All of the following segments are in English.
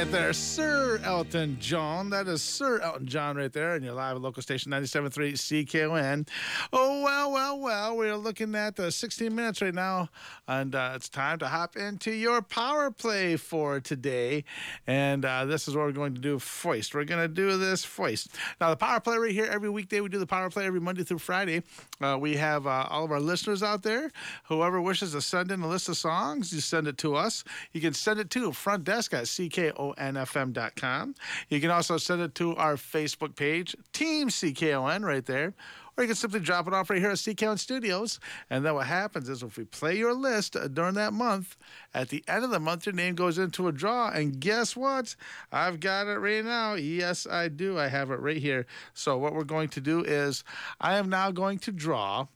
right there, Sir Elton John. That is Sir Elton John right there, and you're live at local station 97.3 CKON. Oh, well. We're looking at 16 minutes right now, and it's time to hop into your power play for today. And this is what we're going to do first. We're going to do this first. Now, the power play right here, every weekday we do the power play every Monday through Friday. We have all of our listeners out there. Whoever wishes to send in a list of songs, you send it to us. You can send it to front desk at CKONFM.com. You can also send it to our Facebook page, Team CKON, right there. Or you can simply drop it off right here at CKON Studios. And then what happens is if we play your list during that month, at the end of the month, your name goes into a draw. And guess what? I've got it right now. Yes, I do. I have it right here. So what we're going to do is I am now going to draw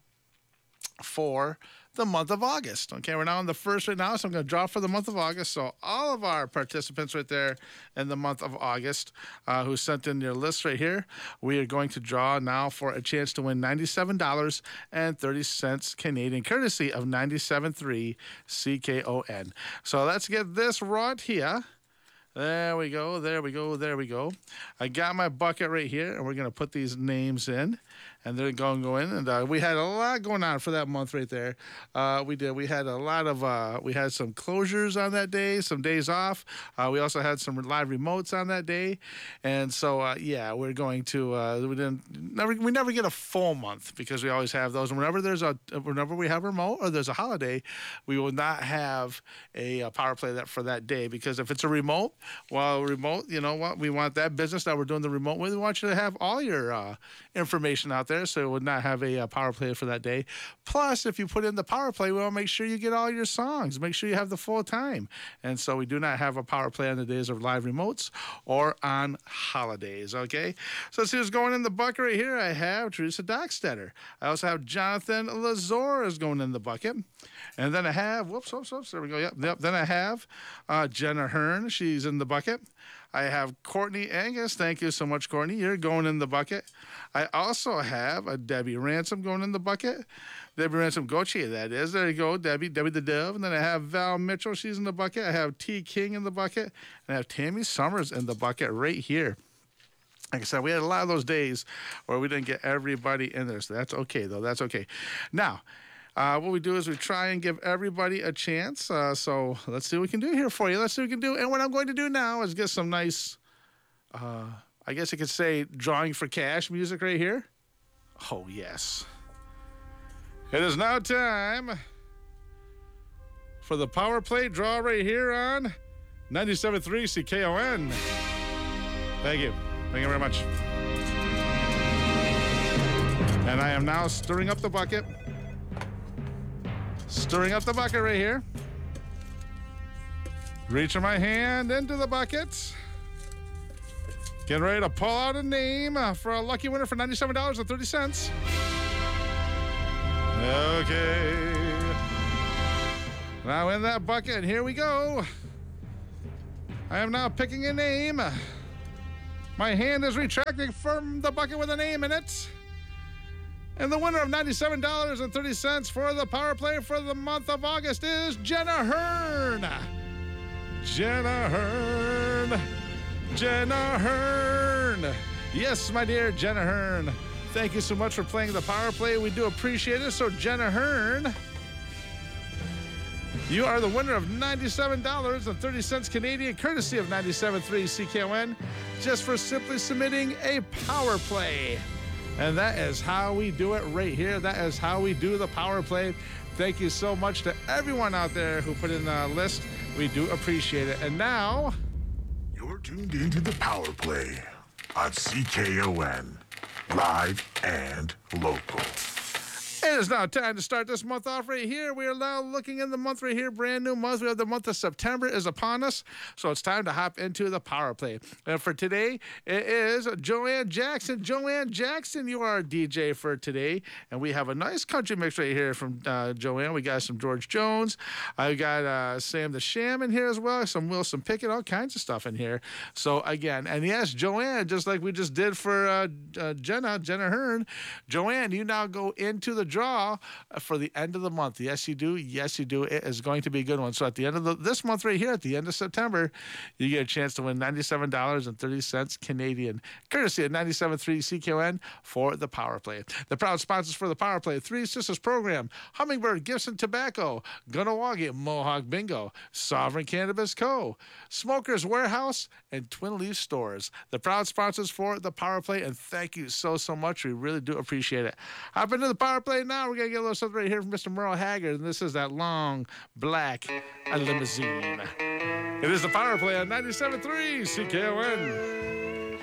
for the month of August. Okay, we're now on the first right now, so I'm going to draw for the month of August. So all of our participants right there in the month of August who sent in your list right here, we are going to draw now for a chance to win $97.30 Canadian, courtesy of 97.3 CKON. So let's get this right here. There we go. I got my bucket right here, and we're going to put these names in, and they're going to go in. And we had a lot going on for that month right there. We did. We had a lot of, we had some closures on that day, some days off. We also had some live remotes on that day. And so, yeah, we're going to, we never get a full month because we always have those. And whenever we have a remote or there's a holiday, we will not have a power play for that day, because if it's a remote, well, remote, you know what? We want that business that we're doing the remote with. We want you to have all your information out there, so we would not have a power play for that day. Plus, if you put in the power play, we want to make sure you get all your songs. Make sure you have the full time. And so we do not have a power play on the days of live remotes or on holidays, okay? So let's see who's going in the bucket right here. I have Teresa Dockstetter. I also have Jonathan Lazor is going in the bucket. And then I have, whoops, there we go. Yep. Then I have Jenna Hearn. She's in the bucket. I have Courtney Angus. Thank you so much, Courtney. You're going in the bucket. I also have Debbie Ransom going in the bucket. Debbie Ransom Goche, that is. There you go, Debbie the Dove. And then I have Val Mitchell. She's in the bucket. I have T. King in the bucket. And I have Tammy Summers in the bucket right here. Like I said, we had a lot of those days where we didn't get everybody in there. So that's okay, though. That's okay. Now, what we do is we try and give everybody a chance. So let's see what we can do here for you. Let's see what we can do. And what I'm going to do now is get some nice, I guess you could say, drawing for cash music right here. Oh, yes. It is now time for the power play draw right here on 97.3 CKON. Thank you. Thank you very much. And I am now stirring up the bucket. Stirring up the bucket right here. Reaching my hand into the bucket. Getting ready to pull out a name for a lucky winner for $97.30. Okay. Now in that bucket, here we go. I am now picking a name. My hand is retracting from the bucket with a name in it. And the winner of $97.30 for the power play for the month of August is Jenna Hearn. Jenna Hearn. Jenna Hearn. Yes, my dear Jenna Hearn. Thank you so much for playing the power play. We do appreciate it. So, Jenna Hearn, you are the winner of $97.30 Canadian, courtesy of 97.3 CKON, just for simply submitting a power play. And that is how we do it right here. That is how we do the power play. Thank you so much to everyone out there who put in the list. We do appreciate it. And now, you're tuned into the power play on CKON, live and local. It is now time to start this month off right here. We are now looking in the month right here, brand new month. We have the month of September is upon us, so it's time to hop into the power play. And for today, it is Joanne Jackson. Joanne Jackson, you are our DJ for today, and we have a nice country mix right here from Joanne. We got some George Jones. I got Sam the Sham in here as well, some Wilson Pickett, all kinds of stuff in here. So again, and yes, Joanne, just like we just did for Jenna Hearn, Joanne, you now go into the draw draw for the end of the month. Yes, you do. Yes, you do. It is going to be a good one. So at the end of this month right here, at the end of September, you get a chance to win $97.30 Canadian, courtesy of 97.3 CKON for the Power Play. The proud sponsors for the Power Play: Three Sisters Program, Hummingbird Gibson Tobacco, Gunnawagi Mohawk Bingo, Sovereign Cannabis Co., Smokers Warehouse, and Twin Leaf Stores. The proud sponsors for the Power Play, and thank you so much. We really do appreciate it. Hop into the Power Play now. We're going to get a little something right here from Mr. Merle Haggard, and this is that long black limousine. It is the Power Play on 97.3 CKON.